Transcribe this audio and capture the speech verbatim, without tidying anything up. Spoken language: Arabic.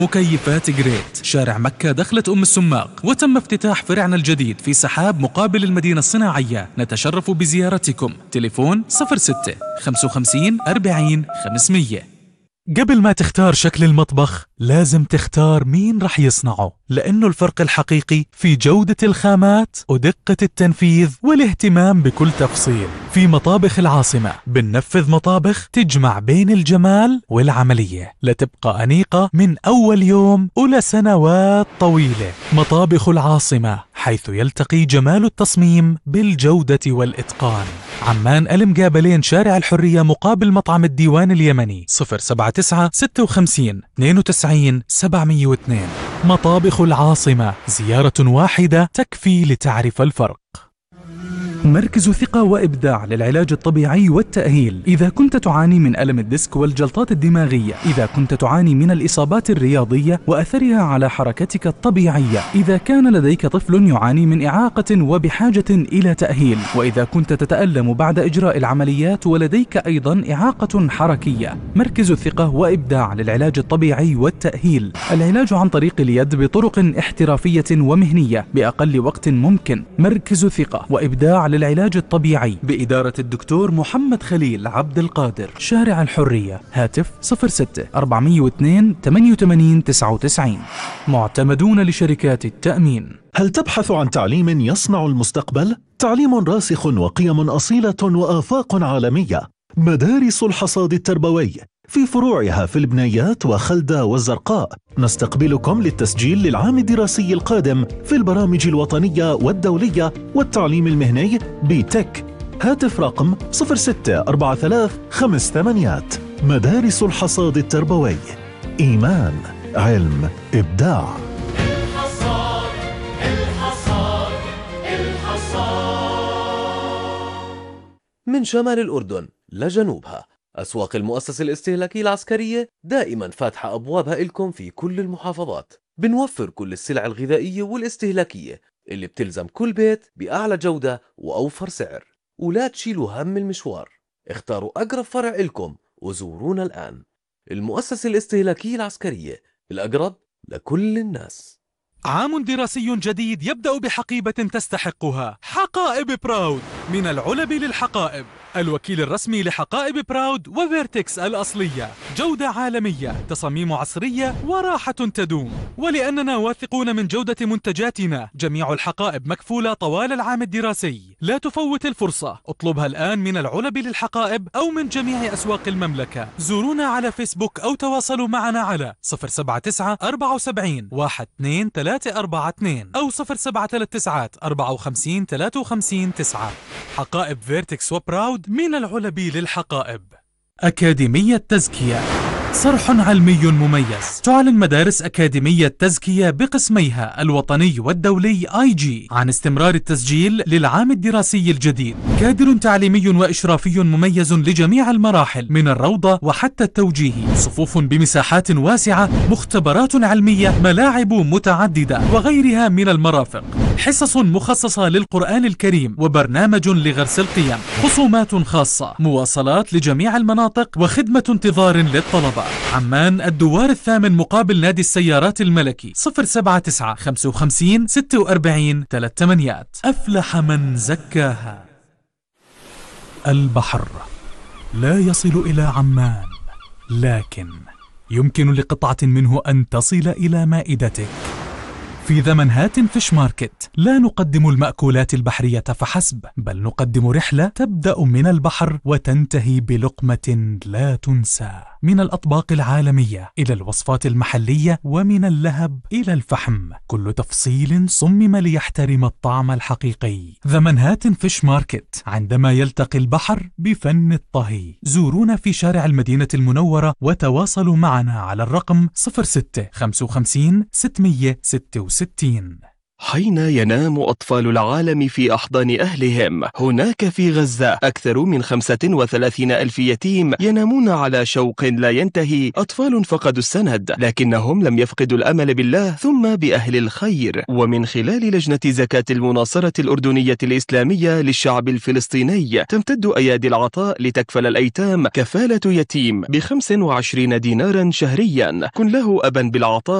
مكيفات جريت، شارع مكة دخلة أم السماق، وتم افتتاح فرعنا الجديد في سحاب مقابل المدينة الصناعية. نتشرف بزيارتكم. تليفون صفر ستة خمسة وخمسين أربعين خمسمية. قبل ما تختار شكل المطبخ لازم تختار مين رح يصنعه، لأنه الفرق الحقيقي في جودة الخامات ودقة التنفيذ والاهتمام بكل تفصيل. في مطابخ العاصمة بننفذ مطابخ تجمع بين الجمال والعملية لتبقى أنيقة من أول يوم ولسنوات طويلة. مطابخ العاصمة، حيث يلتقي جمال التصميم بالجودة والإتقان. عمان المقابلين، شارع الحرية مقابل مطعم الديوان اليمني. صفر سبعة تسعة ستة وخمسين اثنين وتسعين سبعمية واثنين. مطابخ العاصمة، زيارة واحدة تكفي لتعرف الفرق. مركز ثقة وإبداع للعلاج الطبيعي والتأهيل. إذا كنت تعاني من ألم الديسك والجلطات الدماغية، إذا كنت تعاني من الإصابات الرياضية وأثرها على حركتك الطبيعية، إذا كان لديك طفل يعاني من إعاقة وبحاجة إلى تأهيل، وإذا كنت تتألم بعد إجراء العمليات ولديك أيضا إعاقة حركية، مركز ثقة وإبداع للعلاج الطبيعي والتأهيل. العلاج عن طريق اليد بطرق احترافية ومهنية بأقل وقت ممكن. مركز ثقة وإبداع للعلاج الطبيعي بإدارة الدكتور محمد خليل عبد القادر، شارع الحرية. هاتف صفر ستة أربعمية واثنين ثمانية وثمانين تسعة وتسعين. معتمدون لشركات التأمين. هل تبحث عن تعليم يصنع المستقبل؟ تعليم راسخ وقيم أصيلة وآفاق عالمية. مدارس الحصاد التربوي في فروعها في البنيات وخلدة والزرقاء. نستقبلكم للتسجيل للعام الدراسي القادم في البرامج الوطنية والدولية والتعليم المهني بتك. هاتف رقم صفر ستة أربعة ثلاثة خمس ثمانيات. مدارس الحصاد التربوي، إيمان، علم، إبداع. الحصاد الحصاد الحصاد. من شمال الأردن لجنوبها، أسواق المؤسسة الاستهلاكية العسكرية دائما فاتحة أبوابها إلكم في كل المحافظات. بنوفر كل السلع الغذائية والاستهلاكية اللي بتلزم كل بيت بأعلى جودة وأوفر سعر. ولا تشيلوا هم المشوار، اختاروا أقرب فرع إلكم وزورونا الآن. المؤسسة الاستهلاكية العسكرية، الأقرب لكل الناس. عام دراسي جديد يبدأ بحقيبة تستحقها. حقائب براود، من العلب للحقائب، الوكيل الرسمي لحقائب براود وفيرتكس الأصلية. جودة عالمية، تصاميم عصرية وراحة تدوم. ولأننا واثقون من جودة منتجاتنا، جميع الحقائب مكفولة طوال العام الدراسي. لا تفوت الفرصة، اطلبها الآن من العلب للحقائب أو من جميع أسواق المملكة. زورونا على فيسبوك أو تواصلوا معنا على صفر سبعة تسعة أربعة سبعين واحد اثنين ثلاثة أربعة اثنين أو صفر سبعة ثلاثة تسعة أربعة خمسين ثلاثة وخمسين تسعة. حقائب فيرتكس وبراود، من العلب للحقائب. أكاديمية تزكية، صرح علمي مميز. تعلن مدارس أكاديمية تزكية بقسميها الوطني والدولي آي جي عن استمرار التسجيل للعام الدراسي الجديد. كادر تعليمي وإشرافي مميز لجميع المراحل من الروضة وحتى التوجيهي. صفوف بمساحات واسعة، مختبرات علمية، ملاعب متعددة وغيرها من المرافق. حصص مخصصة للقرآن الكريم وبرنامج لغرس القيم. خصومات خاصة، مواصلات لجميع المناطق وخدمة انتظار للطلبة. عمان الدوار الثامن مقابل نادي السيارات الملكي. صفر سبعة تسعة خمسة وخمسين ستة وأربعين ثلاث ثمانيات. أفلح من زكاها. البحر لا يصل إلى عمان، لكن يمكن لقطعة منه أن تصل إلى مائدتك. في ذا منهاتن فيش ماركت لا نقدم المأكولات البحرية فحسب، بل نقدم رحلة تبدأ من البحر وتنتهي بلقمة لا تنسى. من الأطباق العالمية إلى الوصفات المحلية، ومن اللهب إلى الفحم، كل تفصيل صمم ليحترم الطعم الحقيقي. ذا منهاتن فيش ماركت، عندما يلتقي البحر بفن الطهي. زورونا في شارع المدينة المنورة وتواصلوا معنا على الرقم صفر ستة خمسة وخمسين ستمية ستة وستين. حين ينام أطفال العالم في أحضان أهلهم، هناك في غزة أكثر من خمسة وثلاثين ألف يتيم ينامون على شوق لا ينتهي. أطفال فقدوا السند، لكنهم لم يفقدوا الأمل بالله ثم بأهل الخير. ومن خلال لجنة زكاة المناصرة الأردنية الإسلامية للشعب الفلسطيني، تمتد أيادي العطاء لتكفل الأيتام كفالة يتيم بخمس وعشرين دينارا شهريا. كن له أبا بالعطاء